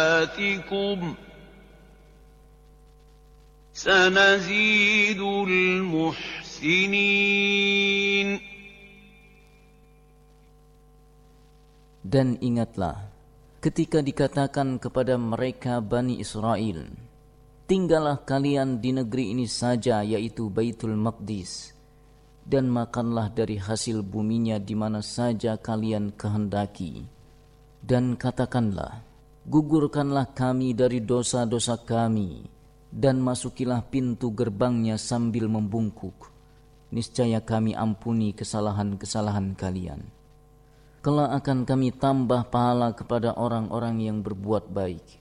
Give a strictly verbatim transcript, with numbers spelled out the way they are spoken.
آتِكُمْ سَنَزِيدُ الْمُحْسِنِينَ. Dan ingatlah ketika dikatakan kepada mereka Bani Israel, tinggallah kalian di negeri ini saja, yaitu Baitul Maqdis, dan makanlah dari hasil buminya di mana saja kalian kehendaki. Dan katakanlah, gugurkanlah kami dari dosa-dosa kami, dan masukilah pintu gerbangnya sambil membungkuk. Niscaya kami ampuni kesalahan-kesalahan kalian. Kelak akan kami tambah pahala kepada orang-orang yang berbuat baik.